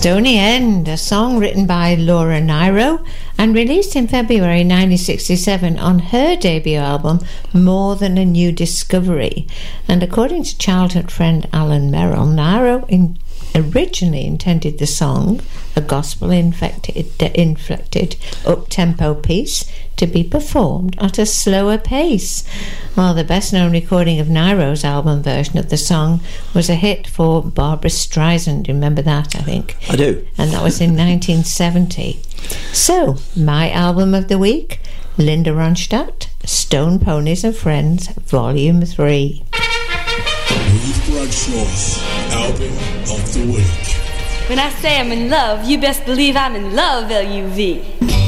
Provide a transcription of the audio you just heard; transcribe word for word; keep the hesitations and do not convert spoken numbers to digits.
Stony End, a song written by Laura Nyro and released in February nineteen sixty-seven on her debut album More Than a New Discovery. And according to childhood friend Alan Merrill, Nyro in originally intended the song, a gospel-inflected inflected up-tempo piece, to be performed at a slower pace. While the best-known recording of Nyro's album version of the song was a hit for Barbra Streisand. You remember that, I think? I do. And that was in nineteen seventy. So, my album of the week, Linda Ronstadt, Stone Ponies and Friends, Volume three. Louise Bragshaw's album of the week. When I say I'm in love, you best believe I'm in love, L U V.